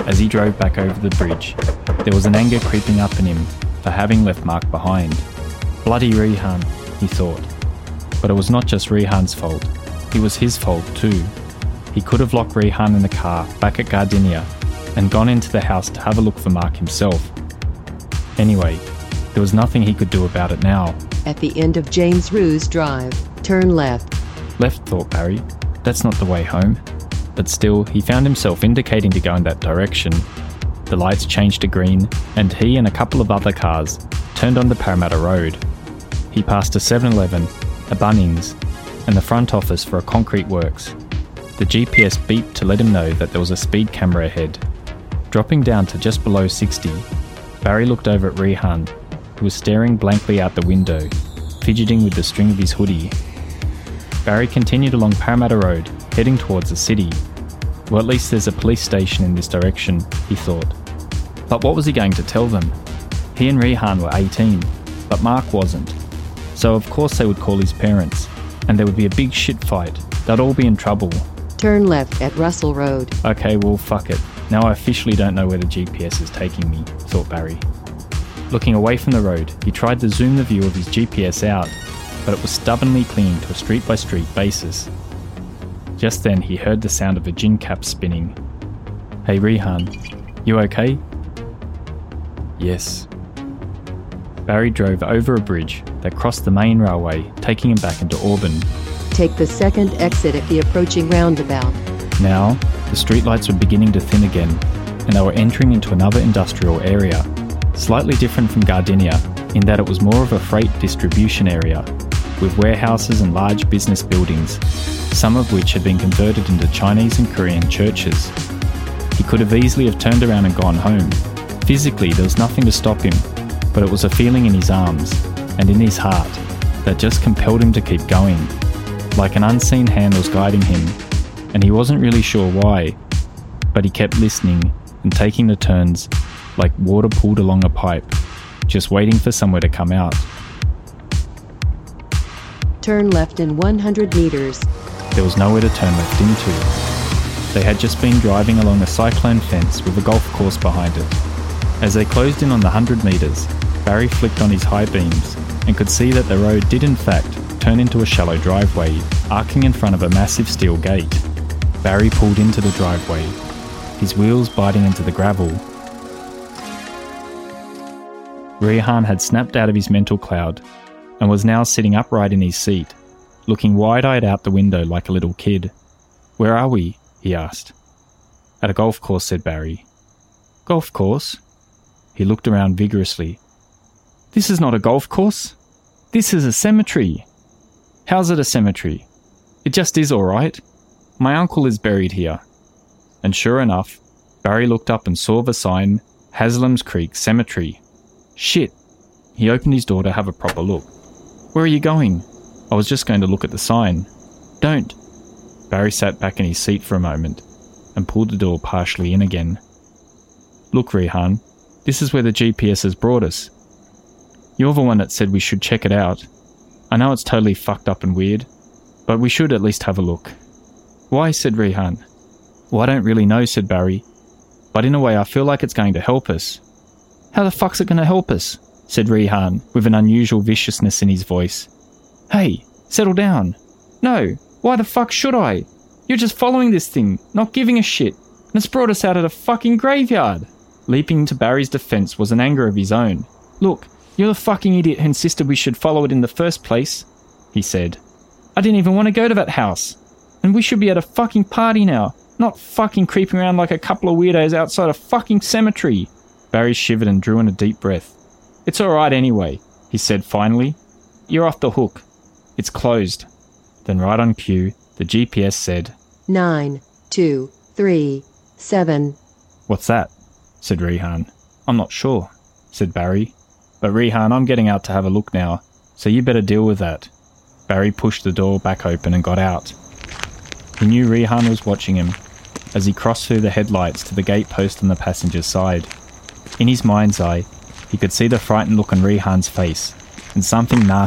as he drove back over the bridge. There was an anger creeping up in him for having left Mark behind. Bloody Rehan, he thought. But it was not just Rehan's fault. It was his fault too. He could have locked Rehan in the car back at Gardenia and gone into the house to have a look for Mark himself. Anyway, there was nothing he could do about it now. At the end of James Roos Drive, turn left. Left, thought Barry. That's not the way home. But still, he found himself indicating to go in that direction. The lights changed to green, and he and a couple of other cars turned onto Parramatta Road. He passed a 7-Eleven, a Bunnings, and the front office for a concrete works. The GPS beeped to let him know that there was a speed camera ahead. Dropping down to just below 60, Barry looked over at Rehan, who was staring blankly out the window, fidgeting with the string of his hoodie. Barry continued along Parramatta Road, heading towards the city. Well, at least there's a police station in this direction, he thought. But what was he going to tell them? He and Rehan were 18, but Mark wasn't. So of course they would call his parents, and there would be a big shit fight. They'd all be in trouble. Turn left at Russell Road. Okay, well, fuck it. Now I officially don't know where the GPS is taking me, thought Barry. Looking away from the road, he tried to zoom the view of his GPS out, but it was stubbornly clinging to a street-by-street basis. Just then he heard the sound of a gin cap spinning. Hey Rehan, you okay? Yes. Barry drove over a bridge that crossed the main railway, taking him back into Auburn. Take the second exit at the approaching roundabout. Now, the streetlights were beginning to thin again, and they were entering into another industrial area, slightly different from Gardenia in that it was more of a freight distribution area, with warehouses and large business buildings, some of which had been converted into Chinese and Korean churches. He could have easily have turned around and gone home. Physically, there was nothing to stop him, but it was a feeling in his arms and in his heart that just compelled him to keep going. Like an unseen hand was guiding him, and he wasn't really sure why, but he kept listening and taking the turns like water pulled along a pipe, just waiting for somewhere to come out. Turn left in 100 meters. There was nowhere to turn left into. They had just been driving along a cyclone fence with a golf course behind it. As they closed in on the 100 metres, Barry flicked on his high beams and could see that the road did in fact turn into a shallow driveway, arcing in front of a massive steel gate. Barry pulled into the driveway, his wheels biting into the gravel. Rehan had snapped out of his mental cloud and was now sitting upright in his seat, looking wide-eyed out the window like a little kid. "Where are we?" he asked. "At a golf course," said Barry. "Golf course?" He looked around vigorously. "This is not a golf course. This is a cemetery." "How's it a cemetery?" "It just is all right. My uncle is buried here." And sure enough, Barry looked up and saw the sign, Haslam's Creek Cemetery. Shit. He opened his door to have a proper look. "Where are you going?" "I was just going to look at the sign." "Don't." Barry sat back in his seat for a moment and pulled the door partially in again. "Look, Rehan, this is where the GPS has brought us. You're the one that said we should check it out. I know it's totally fucked up and weird, but we should at least have a look." "Why?" said Rehan. "Well, I don't really know," said Barry, "but in a way I feel like it's going to help us." "How the fuck's it going to help us?" said Rehan, with an unusual viciousness in his voice. "Hey, settle down." "No, why the fuck should I? You're just following this thing, not giving a shit, and it's brought us out of a fucking graveyard." Leaping to Barry's defence was an anger of his own. "Look, you're the fucking idiot who insisted we should follow it in the first place," he said. "I didn't even want to go to that house, and we should be at a fucking party now, not fucking creeping around like a couple of weirdos outside a fucking cemetery." Barry shivered and drew in a deep breath. "It's alright anyway," he said finally. "You're off the hook. It's closed." Then right on cue, the GPS said, 9, 2, 3, 7. "What's that?" said Rehan. "I'm not sure," said Barry. "But Rehan, I'm getting out to have a look now, so you better deal with that." Barry pushed the door back open and got out. He knew Rehan was watching him as he crossed through the headlights to the gate post on the passenger's side. In his mind's eye, he could see the frightened look on Rehan's face and something nasty